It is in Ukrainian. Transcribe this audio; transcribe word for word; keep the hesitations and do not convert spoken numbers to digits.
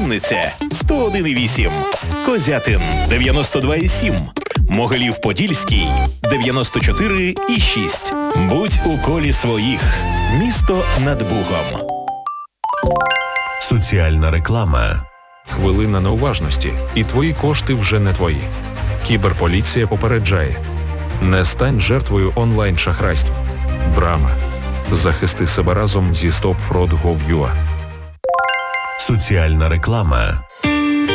Вінниця сто один і вісім, Козятин дев'яносто два і сім, Могилів-Подільський дев'яносто чотири і шість. Будь у колі своїх. Місто над Бугом. Соціальна реклама. Хвилина неуважності, і твої кошти вже не твої. Кіберполіція попереджає. Не стань жертвою онлайн-шахрайств. Брама. Захисти себе разом зі стоп фрод точка гов точка ю а. Соціальна реклама.